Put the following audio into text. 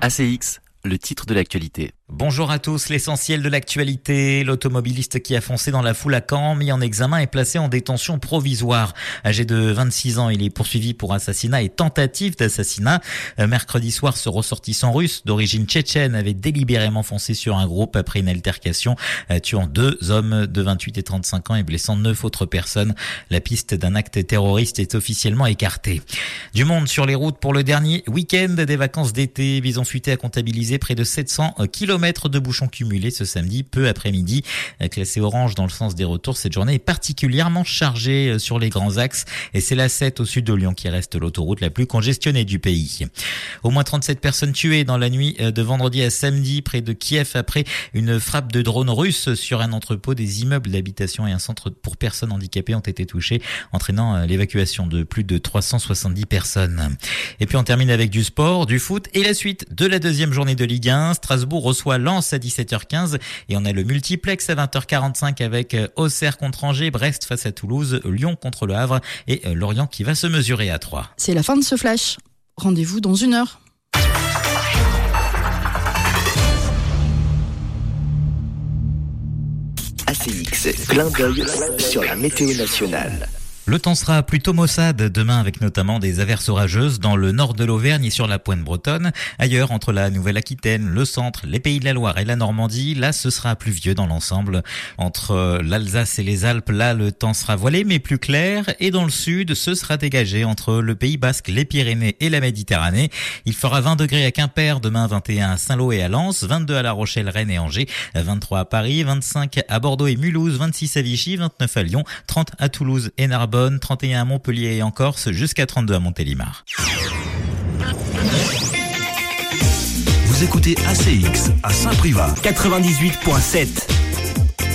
ACX, le titre de l'actualité. Bonjour à tous, l'essentiel de l'actualité. L'automobiliste qui a foncé dans la foule à Caen, mis en examen et placé en détention provisoire. Âgé de 26 ans, il est poursuivi pour assassinat et tentative d'assassinat. Mercredi soir, ce ressortissant russe d'origine tchétchène avait délibérément foncé sur un groupe après une altercation, tuant 2 hommes de 28 et 35 ans et blessant 9 autres personnes. La piste d'un acte terroriste est officiellement écartée. Du monde sur les routes pour le dernier week-end des vacances d'été. Bison Futé a comptabilisé près de 700 km de bouchons cumulés ce samedi, peu après-midi. Classé orange dans le sens des retours, cette journée est particulièrement chargée sur les grands axes et c'est la 7 au sud de Lyon qui reste l'autoroute la plus congestionnée du pays. Au moins 37 personnes tuées dans la nuit de vendredi à samedi près de Kiev après une frappe de drone russe sur un entrepôt. Des immeubles d'habitation et un centre pour personnes handicapées ont été touchés, entraînant l'évacuation de plus de 370 personnes. Et puis on termine avec du sport, du foot et la suite de la deuxième journée de Ligue 1. Strasbourg reçoit Lens à 17h15 et on a le multiplex à 20h45 avec Auxerre contre Angers, Brest face à Toulouse, Lyon contre le Havre et Lorient qui va se mesurer à 3. C'est la fin de ce flash. Rendez-vous dans 1 heure. ACX, clin d'œil sur la météo nationale. Le temps sera plutôt maussade demain avec notamment des averses orageuses dans le nord de l'Auvergne et sur la pointe bretonne. Ailleurs, entre la Nouvelle-Aquitaine, le centre, les Pays de la Loire et la Normandie, là ce sera pluvieux dans l'ensemble. Entre l'Alsace et les Alpes, là le temps sera voilé mais plus clair. Et dans le sud, ce sera dégagé entre le Pays Basque, les Pyrénées et la Méditerranée. Il fera 20 degrés à Quimper, demain 21 à Saint-Lô et à Lens, 22 à La Rochelle, Rennes et Angers, 23 à Paris, 25 à Bordeaux et Mulhouse, 26 à Vichy, 29 à Lyon, 30 à Toulouse et Narbonne, 31 à Montpellier et en Corse, jusqu'à 32 à Montélimar. Vous écoutez ACX à Saint-Privat 98.7.